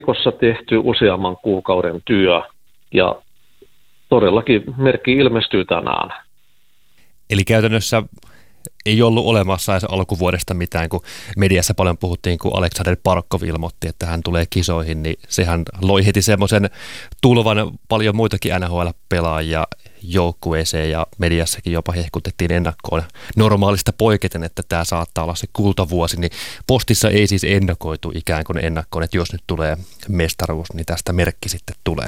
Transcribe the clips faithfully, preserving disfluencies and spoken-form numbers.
viikossa tehty useamman kuukauden työ ja todellakin merkki ilmestyy tänään. Eli käytännössä ei ollut olemassa edes alkuvuodesta mitään, kun mediassa paljon puhuttiin, kun Aleksander Barkov ilmoitti, että hän tulee kisoihin, niin sehän loi heti semmoisen tulvan paljon muitakin N H L-pelaajia joukkueeseen ja mediassakin jopa hehkutettiin ennakkoon normaalista poiketen, että tämä saattaa olla se kultavuosi, niin Postissa ei siis ennakoitu ikään kuin ennakkoon, että jos nyt tulee mestaruus, niin tästä merkki sitten tulee.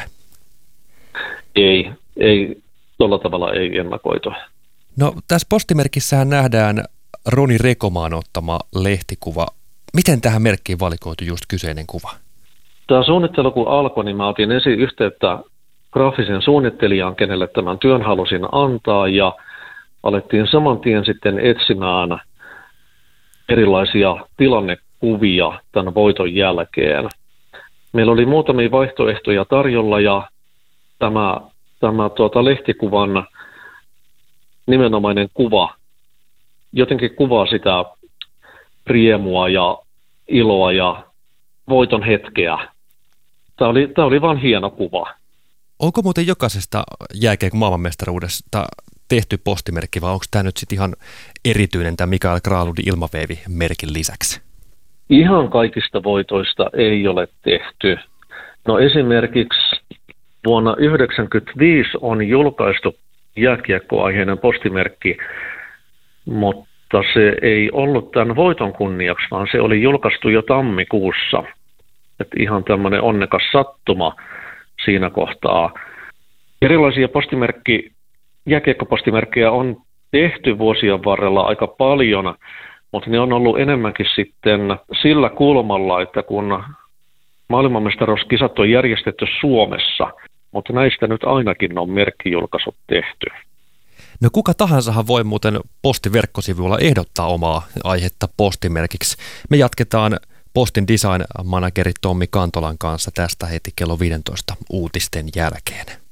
Ei, ei, tuolla tavalla ei ennakoitu. No tässä postimerkissähän nähdään Roni Rekomaan ottama lehtikuva. Miten tähän merkkiin valikoitu just kyseinen kuva? Tämä suunnittelu kun alkoi, niin mä otin ensin yhteyttä graafisen suunnittelijaan, kenelle tämän työn halusin antaa, ja alettiin saman tien sitten etsimään erilaisia tilannekuvia tämän voiton jälkeen. Meillä oli muutamia vaihtoehtoja tarjolla, ja tämä, tämä tuota, lehtikuvan nimenomainen kuva jotenkin kuvaa sitä riemua ja iloa ja voiton hetkeä. Tämä oli, tämä oli vain hieno kuva. Onko muuten jokaisesta jääkiekon maailmanmestaruudesta tehty postimerkki, vai onko tämä nyt sitten ihan erityinen tämä Mikael Granlundin ilmaveivi-merkin lisäksi? Ihan kaikista voitoista ei ole tehty. No esimerkiksi vuonna yhdeksänkymmentäviisi on julkaistu jääkiekkoaiheinen postimerkki, mutta se ei ollut tämän voiton kunniaksi, vaan se oli julkaistu jo tammikuussa. Että ihan tämmöinen onnekas sattuma siinä kohtaa. Erilaisia postimerkki, jääkiekkopostimerkkejä on tehty vuosien varrella aika paljon, mutta ne on ollut enemmänkin sitten sillä kulmalla, että kun maailmanmestaruuskisat on järjestetty Suomessa, mutta näistä nyt ainakin on merkkijulkaisut tehty. No kuka tahansahan voi muuten Postin verkkosivuilla ehdottaa omaa aihetta postimerkiksi. Me jatketaan Postin design-manageri Tommi Kantolan kanssa tästä heti kello viisitoista uutisten jälkeen.